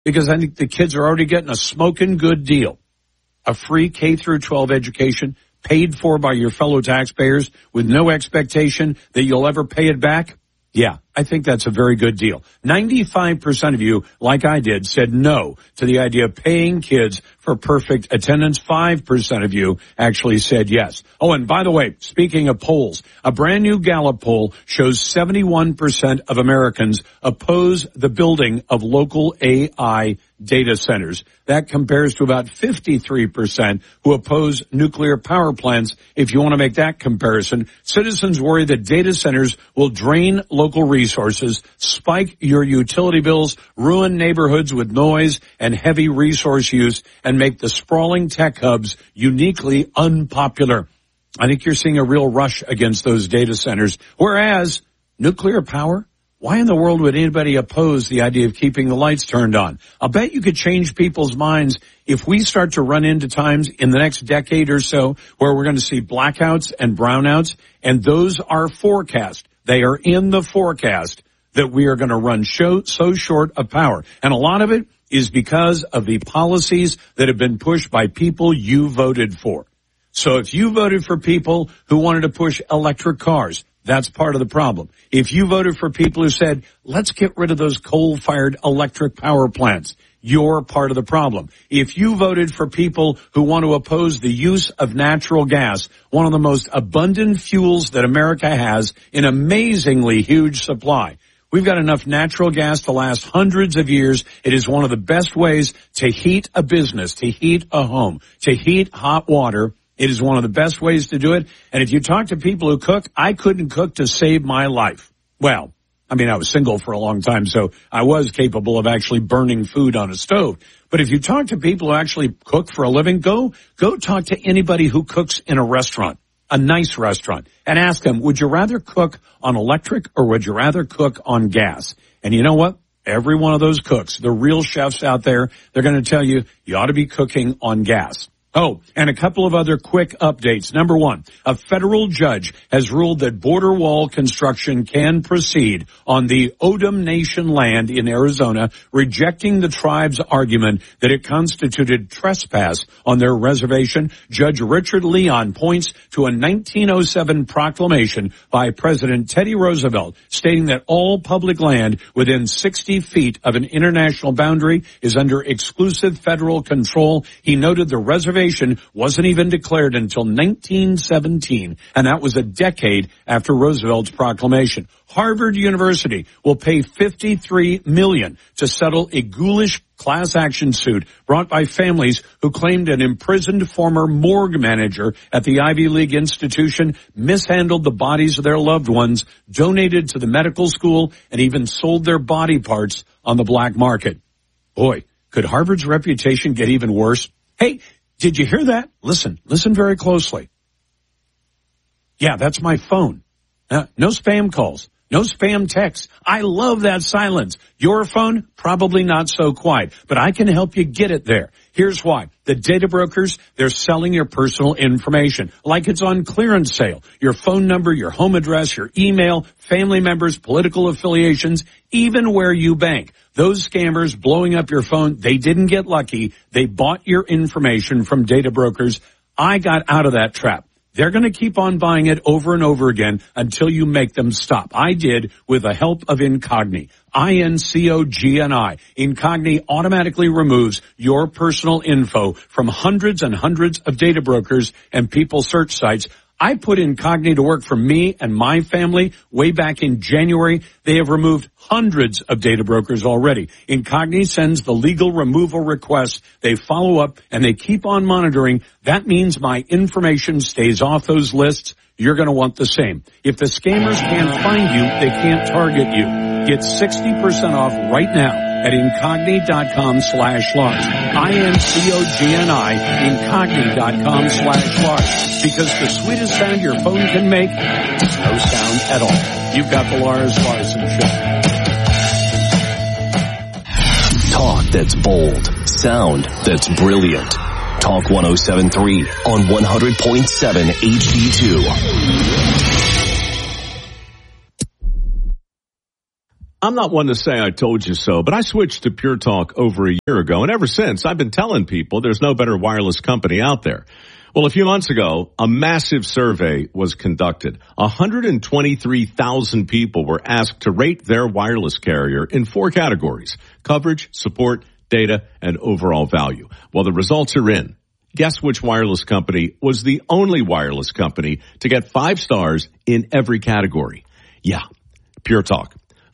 because I think the kids are already getting a smoking good deal. A free K through 12 education paid for by your fellow taxpayers with no expectation that you'll ever pay it back. Yeah, I think that's a very good deal. 95% of you, like I did, said no to the idea of paying kids for perfect attendance. 5% of you actually said yes. Oh, and by the way, speaking of polls, a brand new Gallup poll shows 71% of Americans oppose the building of local AI data centers. That compares to about 53% who oppose nuclear power plants. If you want to make that comparison, citizens worry that data centers will drain local resources, spike your utility bills, ruin neighborhoods with noise and heavy resource use, and make the sprawling tech hubs uniquely unpopular. I think you're seeing a real rush against those data centers. Whereas nuclear power, why in the world would anybody oppose the idea of keeping the lights turned on? I'll bet you could change people's minds if we start to run into times in the next decade or so where we're going to see blackouts and brownouts, and those are forecast. They are in the forecast that we are going to run so short of power. And a lot of it is because of the policies that have been pushed by people you voted for. So if you voted for people who wanted to push electric cars, that's part of the problem. If you voted for people who said, let's get rid of those coal-fired electric power plants, you're part of the problem. If you voted for people who want to oppose the use of natural gas, one of the most abundant fuels that America has in amazingly huge supply, we've got enough natural gas to last hundreds of years. It is one of the best ways to heat a business, to heat a home, to heat hot water. It is one of the best ways to do it. And if you talk to people who cook, I couldn't cook to save my life. Well, I mean, I was single for a long time, so I was capable of actually burning food on a stove. But if you talk to people who actually cook for a living, go talk to anybody who cooks in a restaurant, a nice restaurant, and ask them, would you rather cook on electric or would you rather cook on gas? And you know what? Every one of those cooks, the real chefs out there, they're going to tell you, you ought to be cooking on gas. Oh, and a couple of other quick updates. Number one, a federal judge has ruled that border wall construction can proceed on the Odom Nation land in Arizona, rejecting the tribe's argument that it constituted trespass on their reservation. Judge Richard Leon points to a 1907 proclamation by President Teddy Roosevelt stating that all public land within 60 feet of an international boundary is under exclusive federal control. He noted the reservation wasn't even declared until 1917, and that was a decade after Roosevelt's proclamation. Harvard University will pay $53 million to settle a ghoulish class action suit brought by families who claimed an imprisoned former morgue manager at the Ivy League institution mishandled the bodies of their loved ones, donated to the medical school, and even sold their body parts on the black market. Boy, could Harvard's reputation get even worse? Hey, did you hear that? Listen very closely. Yeah, that's my phone. No spam calls, no spam texts. I love that silence. Your phone, probably not so quiet, but I can help you get it there. Here's why. The data brokers, they're selling your personal information like it's on clearance sale. Your phone number, your home address, your email, family members, political affiliations, even where you bank. Those scammers blowing up your phone, they didn't get lucky. They bought your information from data brokers. I got out of that trap. They're going to keep on buying it over and over again until you make them stop. I did with the help of Incogni. INCOGNI. Incogni automatically removes your personal info from hundreds and hundreds of data brokers and people search sites. I put Incogni to work for me and my family way back in January. They have removed hundreds of data brokers already. Incogni sends the legal removal requests. They follow up and they keep on monitoring. That means my information stays off those lists. You're going to want the same. If the scammers can't find you, they can't target you. Get 60% off right now at Incogni.com/Lars. INCOGNI, Incogni.com/Lars. Because the sweetest sound your phone can make is no sound at all. You've got the Lars Larson Show. Talk that's bold. Sound that's brilliant. Talk 107.3 on 100.7 HD2. I'm not one to say I told you so, but I switched to Pure Talk over a year ago, and ever since I've been telling people there's no better wireless company out there. Well, a few months ago, a massive survey was conducted. 123,000 people were asked to rate their wireless carrier in 4 categories: coverage, support, data, and overall value. Well, the results are in. Guess which wireless company was the only wireless company to get 5 stars in every category? Yeah, Pure Talk.